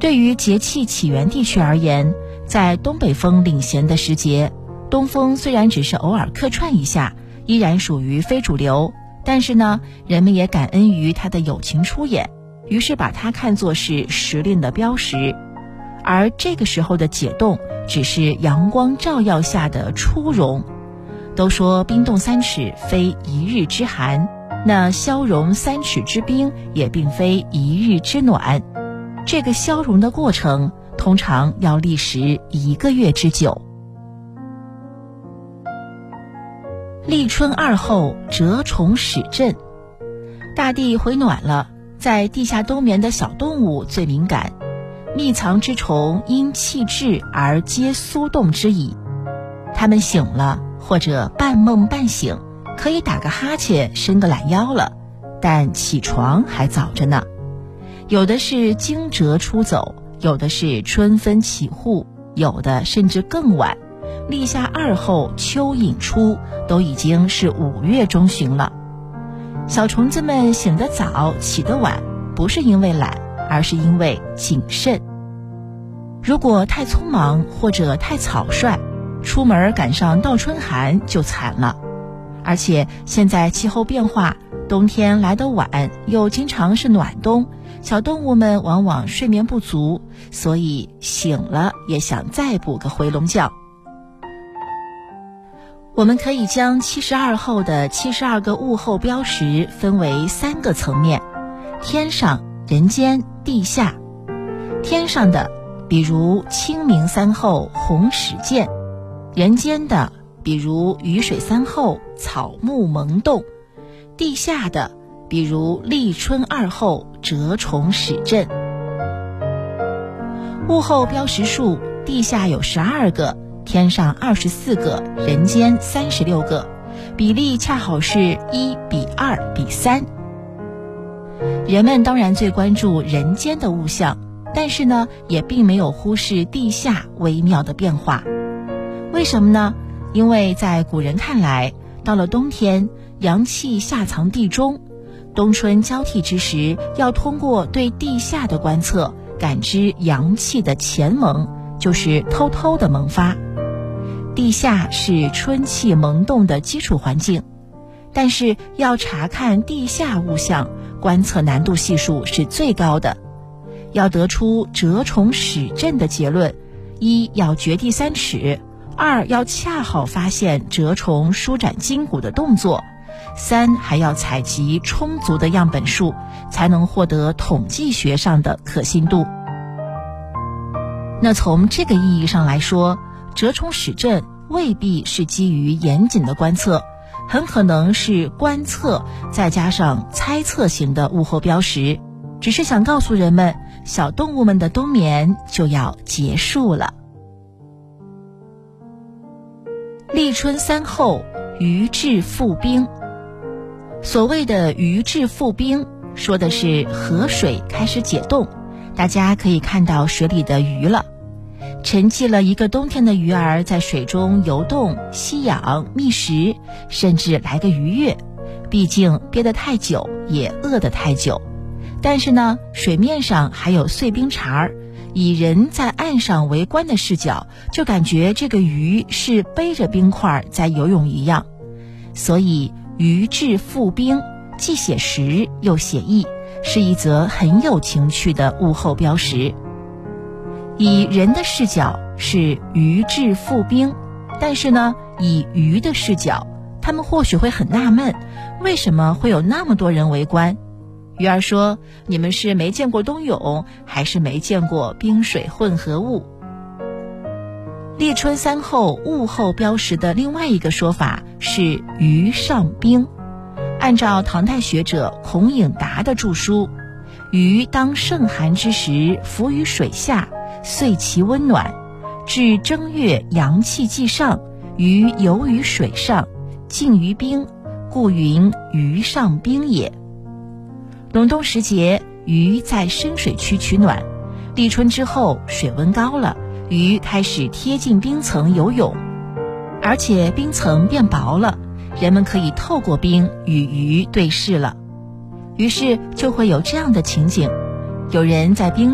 对于节气起源地区而言，在东北风领衔的时节，东风虽然只是偶尔客串一下，依然属于非主流，但是呢，人们也感恩于它的友情出演，于是把它看作是时令的标识。而这个时候的解冻，只是阳光照耀下的初融。都说冰冻三尺非一日之寒，那消融三尺之冰也并非一日之暖。这个消融的过程通常要历时1个月之久。立春2后蛰虫始振，大地回暖了，在地下冬眠的小动物最敏感，密藏之虫因气滞而皆苏动之矣。它们醒了，或者半梦半醒，可以打个哈欠，伸个懒腰了，但起床还早着呢。有的是惊蛰出走，有的是春分起户，有的甚至更晚，立夏2后蚯蚓出，都已经是5月中旬了。小虫子们醒得早，起得晚，不是因为懒，而是因为谨慎。如果太匆忙或者太草率，出门赶上倒春寒就惨了。而且现在气候变化，冬天来得晚，又经常是暖冬，小动物们往往睡眠不足，所以醒了也想再补个回笼觉。我们可以将72后的72个物候标识分为3个层面：天上、人间、地下。天上的，比如清明3后红始见；人间的，比如雨水3后草木萌动；地下的，比如立春2后蛰虫始振。物候标识数，地下有12个，天上24个，人间36个，比例恰好是1比2比3。人们当然最关注人间的物象，但是呢，也并没有忽视地下微妙的变化。为什么呢？因为在古人看来，到了冬天，阳气下藏地中，冬春交替之时，要通过对地下的观测，感知阳气的前萌，就是偷偷的萌发。地下是春气萌动的基础环境，但是要查看地下物象，观测难度系数是最高的。要得出蛰虫始振的结论，一要掘地3尺，2要恰好发现蛰虫舒展筋骨的动作，3还要采集充足的样本数，才能获得统计学上的可信度。那从这个意义上来说，蛰虫始振未必是基于严谨的观测，很可能是观测再加上猜测型的物候标识，只是想告诉人们，小动物们的冬眠就要结束了。立春3后鱼至复冰。所谓的鱼至复冰，说的是河水开始解冻，大家可以看到水里的鱼了。沉寂了1个冬天的鱼儿在水中游动、吸氧、觅食，甚至来个鱼跃，毕竟憋得太久，也饿得太久。但是呢，水面上还有碎冰碴儿，以人在岸上围观的视角，就感觉这个鱼是背着冰块在游泳一样。所以鱼至复冰既写实又写意，是一则很有情趣的物候标识。以人的视角是鱼至复冰，但是呢，以鱼的视角，他们或许会很纳闷，为什么会有那么多人围观？鱼儿说，你们是没见过冬泳，还是没见过冰水混合物？立春3后物候标识的另外一个说法是鱼上冰。按照唐代学者孔颖达的著书，鱼当盛寒之时浮于水下，遂其温暖，至正月阳气既上，鱼游于水上，静于冰，故云鱼上冰也。隆冬时节，鱼在深水区取暖，立春之后水温高了，鱼开始贴近冰层游泳，而且冰层变薄了，人们可以透过冰与鱼对视了。于是就会有这样的情景，有人在冰